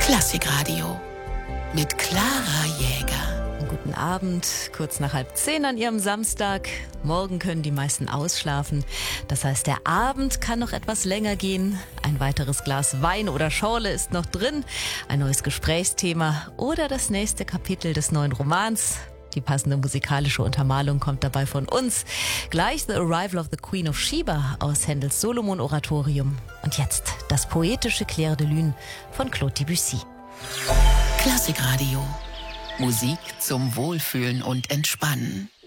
Klassikradio mit Clara Jäger. Guten Abend, kurz nach 9:30 an Ihrem Samstag. Morgen können die meisten ausschlafen. Das heißt, der Abend kann noch etwas länger gehen. Ein weiteres Glas Wein oder Schorle ist noch drin. Ein neues Gesprächsthema oder das nächste Kapitel des neuen Romans. Die passende musikalische Untermalung kommt dabei von uns. Gleich The Arrival of the Queen of Sheba aus Händels Solomon-Oratorium. Und jetzt das poetische Clair de Lune von Claude Debussy. Klassikradio. Musik zum Wohlfühlen und Entspannen.